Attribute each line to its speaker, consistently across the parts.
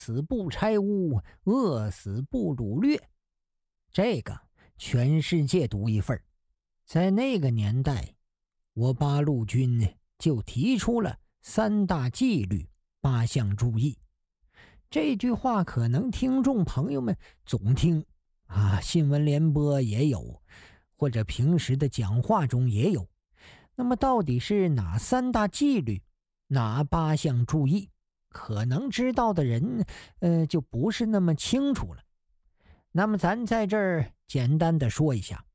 Speaker 1: 死不拆屋，饿死不掳掠。这个全世界独一份。在那个年代，我八路军就提出了3大纪律8项注意。这句话可能听众朋友们总听新闻联播也有，或者平时的讲话中也有。那么到底是哪3大纪律，哪8项注意，可能知道的人就不是那么清楚了。那么咱在这儿简单的说一下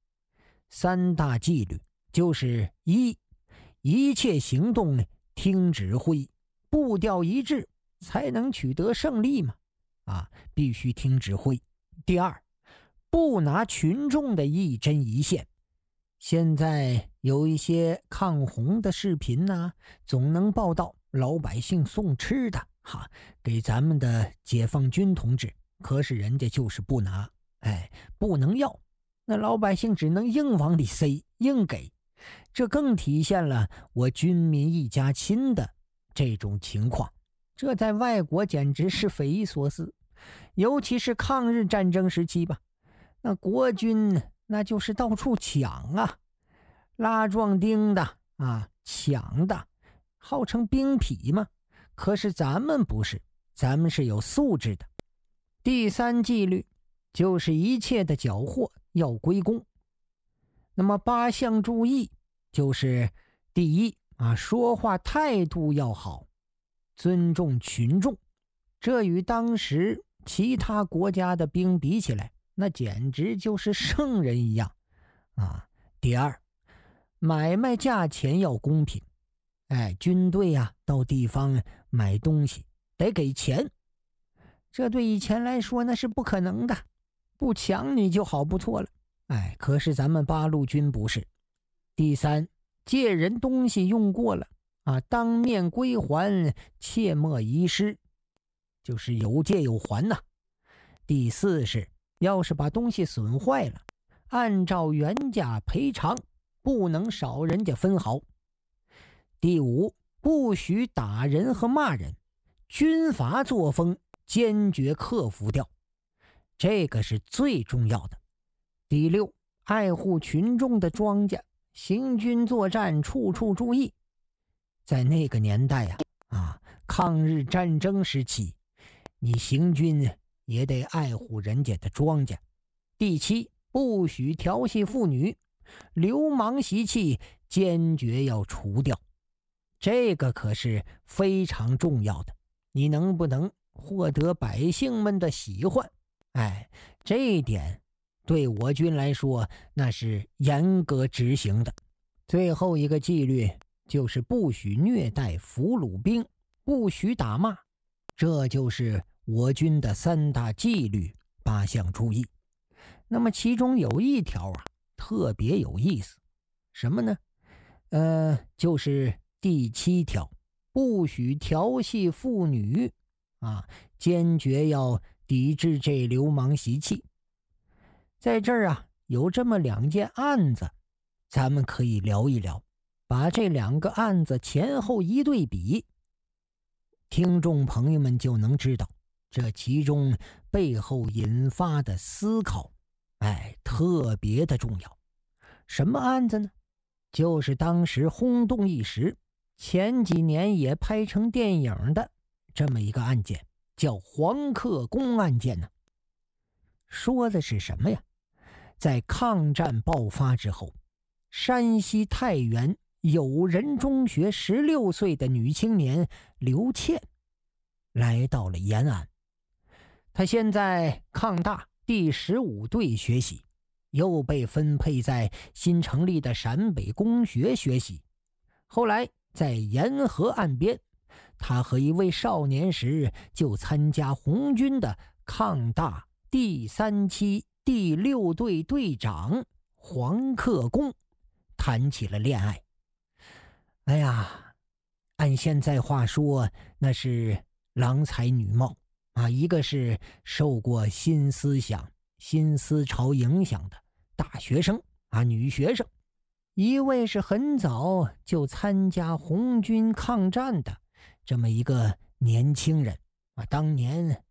Speaker 1: ，3大纪律就是一切行动听指挥，步调一致才能取得胜利嘛，必须听指挥。第2，不拿群众的一针一线。现在有一些抗洪的视频总能报道老百姓送吃的给咱们的解放军同志，可是人家就是不拿，不能要，那老百姓只能硬往里塞，硬给。这更体现了我军民一家亲的这种情况，这在外国简直是匪夷所思。尤其是抗日战争时期吧，那国军那就是到处抢拉壮丁的抢的，号称兵痞嘛。可是咱们不是，咱们是有素质的。第3纪律就是一切的缴获要归公。那么8项注意就是第1，说话态度要好，尊重群众，这与当时其他国家的兵比起来，那简直就是圣人一样第2，买卖价钱要公平，军队到地方买东西得给钱，这对以前来说那是不可能的，不抢你就好不错了，可是咱们八路军不是。第3，借人东西用过了当面归还，切莫遗失，就是有借有还第4是，要是把东西损坏了，按照原价赔偿，不能少人家分毫。第5，不许打人和骂人，军阀作风坚决克服掉，这个是最重要的。第6，爱护群众的庄稼，行军作战处处注意。在那个年代抗日战争时期，你行军也得爱护人家的庄稼。第7，不许调戏妇女，流氓习气坚决要除掉，这个可是非常重要的。你能不能获得百姓们的喜欢，这一点对我军来说那是严格执行的。最后一个纪律就是不许虐待俘虏兵，不许打骂，这就是我军的3大纪律8项注意。那么其中有一条特别有意思，什么呢？就是第7条，不许调戏妇女坚决要抵制这流氓习气。在这儿有这么2件案子，咱们可以聊一聊，把这2个案子前后一对比，听众朋友们就能知道这其中背后引发的思考，特别的重要。什么案子呢？就是当时轰动一时，前几年也拍成电影的这么一个案件，叫黄克功案件呢。说的是什么呀？在抗战爆发之后，山西太原友仁中学16岁的女青年刘倩来到了延安。她现在抗大第15队学习，又被分配在新成立的陕北工学学习。后来在沿河岸边，她和一位少年时就参加红军的抗大第3期第6队队长黄克功谈起了恋爱。按现在话说，那是郎才女貌一个是受过新思想新思潮影响的大学生女学生，一位是很早就参加红军抗战的这么一个年轻人当年